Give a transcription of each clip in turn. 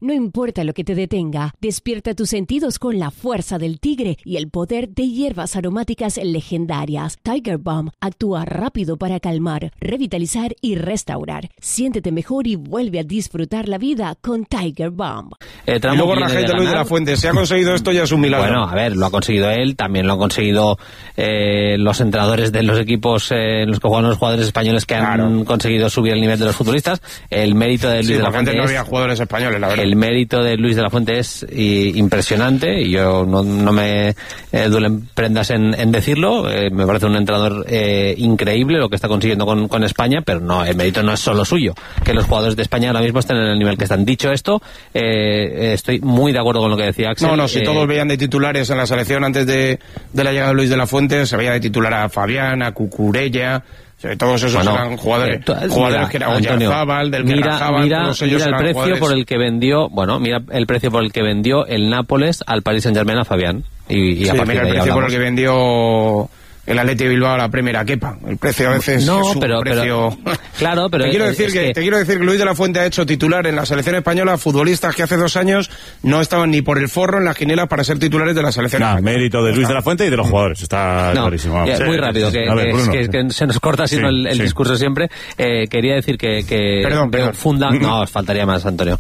No importa lo que te detenga, despierta tus sentidos con la fuerza del tigre y el poder de hierbas aromáticas legendarias. Tiger Balm actúa rápido para calmar, revitalizar y restaurar. Siéntete mejor y vuelve a disfrutar la vida con Tiger Balm. Y luego la gente Luis de la Fuente, si ha conseguido esto ya es un milagro. Bueno, a ver, lo ha conseguido él, también lo han conseguido los entrenadores de los equipos en los que juegan los jugadores españoles que han conseguido subir el nivel de los futbolistas. El mérito de Luis de la Fuente no había jugadores españoles, la verdad. El mérito de Luis de la Fuente es impresionante, y yo no me duelen prendas en decirlo. Me parece un entrenador increíble lo que está consiguiendo con España, pero no, el mérito no es solo suyo, que los jugadores de España ahora mismo estén en el nivel que están. Dicho esto, estoy muy de acuerdo con lo que decía Axel. Si todos veían de titulares en la selección antes de la llegada de Luis de la Fuente, se veía de titular a Fabián, a Cucurella. Todos esos eran jugadores que era Oyarzábal, del que rajaban, todos ellos mira el precio jugadores. por el que vendió, mira el precio por el que vendió el Nápoles al Paris Saint-Germain a Fabián. Y a mira el precio por el que vendió el Athletic Bilbao a la Premier a Kepa. El precio a veces es un precio... Claro, pero... Te quiero decir que Luis de la Fuente ha hecho titular en la selección española futbolistas que hace 2 años no estaban ni por el forro en las quinielas para ser titulares de la selección española. Mérito de Luis de la Fuente y de los jugadores, está clarísimo. Muy rápido, que se nos corta sino el discurso siempre. Quería decir que Perdón. No, os faltaría más, Antonio.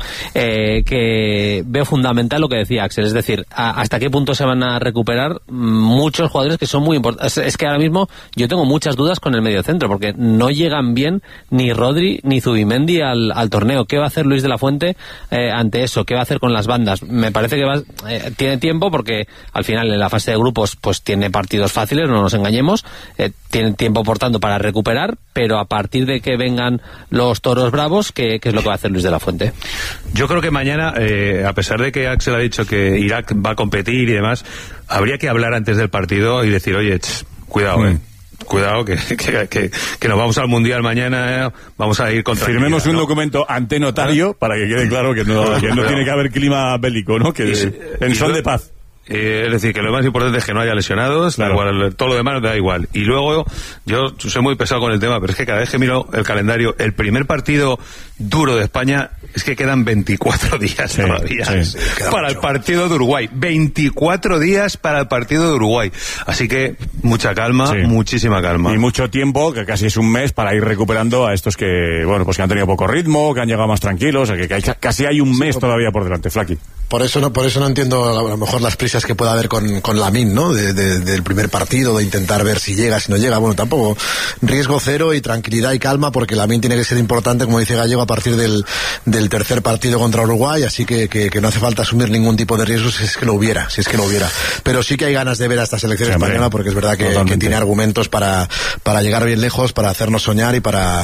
Que veo fundamental lo que decía Axel, es decir, hasta qué punto se van a recuperar muchos jugadores que son muy importantes. Es que ahora mismo yo tengo muchas dudas con el mediocentro, porque no llegan bien ni Rodri ni Zubimendi al torneo. ¿Qué va a hacer Luis de la Fuente ante eso? ¿Qué va a hacer con las bandas? Me parece que tiene tiempo, porque al final en la fase de grupos pues tiene partidos fáciles, no nos engañemos, tiene tiempo por tanto para recuperar, pero a partir de que vengan los toros bravos, ¿qué es lo que va a hacer Luis de la Fuente? Yo creo que mañana, a pesar de que Axel ha dicho que Irak va a competir y demás, habría que hablar antes del partido y decir, oye, cuidado, cuidado que nos vamos al Mundial mañana, vamos a ir contra... Firmemos un documento ante notario para que quede claro que no tiene que haber clima bélico, ¿no? Que en son de paz. Es decir, que lo más importante es que no haya lesionados, claro. Igual, todo lo demás da igual. Y luego, yo soy muy pesado con el tema, pero es que cada vez que miro el calendario, el primer partido duro de España es que quedan 24 días todavía para el partido de Uruguay. 24 días para el partido de Uruguay. Así que mucha calma, muchísima calma. Y mucho tiempo, que casi es un mes, para ir recuperando a estos que, pues que han tenido poco ritmo, que han llegado más tranquilos, o sea, que casi hay un mes todavía por delante, Flaqui. Por eso no entiendo a lo mejor las prisas que pueda haber con Lamine, ¿no? Del primer partido, de intentar ver si llega, si no llega. Bueno, tampoco. Riesgo cero y tranquilidad y calma, porque Lamine tiene que ser importante, como dice Gallego, a partir del tercer partido contra Uruguay, así que no hace falta asumir ningún tipo de riesgo si es que lo hubiera. Pero sí que hay ganas de ver a esta selección española, porque es verdad que tiene argumentos para llegar bien lejos, para hacernos soñar y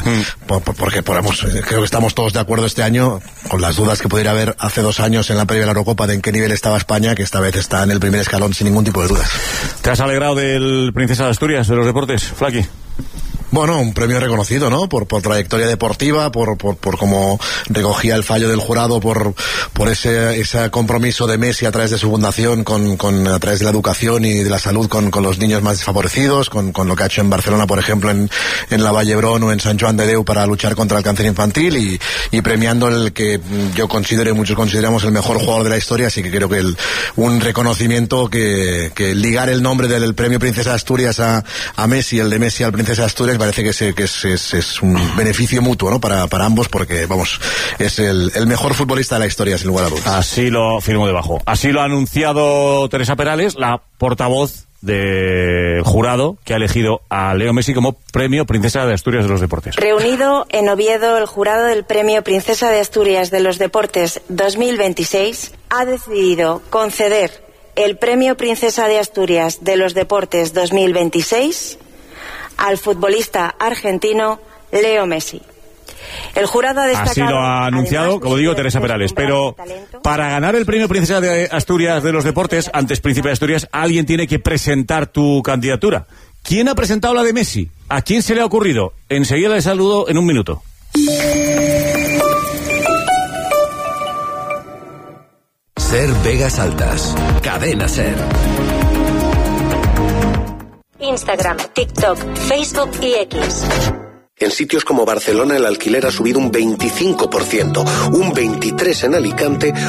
porque creo que estamos todos de acuerdo este año, con las dudas que pudiera haber hace 2 años en la previa de la Eurocopa de en qué nivel estaba España, que esta vez está en el primer escalón sin ningún tipo de dudas. ¿Te has alegrado del Princesa de Asturias de los deportes, Flaqui? Bueno, un premio reconocido, ¿no? Por trayectoria deportiva, por cómo recogía el fallo del jurado, por ese compromiso de Messi a través de su fundación a través de la educación y de la salud con los niños más desfavorecidos, con lo que ha hecho en Barcelona, por ejemplo, en la Vallebron o en Sant Joan de Déu para luchar contra el cáncer infantil y premiando el que yo considero y muchos consideramos el mejor jugador de la historia, así que creo que un reconocimiento que ligar el nombre del premio Princesa de Asturias a Messi, el de Messi al Princesa de Asturias, parece que es un beneficio mutuo, ¿no? Para ambos, porque vamos, es el mejor futbolista de la historia, sin lugar a dudas. Así lo firmo debajo. Así lo ha anunciado Teresa Perales, la portavoz del jurado que ha elegido a Leo Messi como premio Princesa de Asturias de los Deportes. Reunido en Oviedo, el jurado del premio Princesa de Asturias de los Deportes 2026 ha decidido conceder el premio Princesa de Asturias de los Deportes 2026 al futbolista argentino Leo Messi. El jurado ha destacado... Así lo ha anunciado, como digo, Teresa Perales. Pero para ganar el premio Princesa de Asturias de los Deportes, antes Príncipe de Asturias, alguien tiene que presentar tu candidatura. ¿Quién ha presentado la de Messi? ¿A quién se le ha ocurrido? Enseguida le saludo en un minuto. Ser Vegas Altas. Cadena Ser. Instagram, TikTok, Facebook y X. En sitios como Barcelona el alquiler ha subido un 25%, un 23% en Alicante,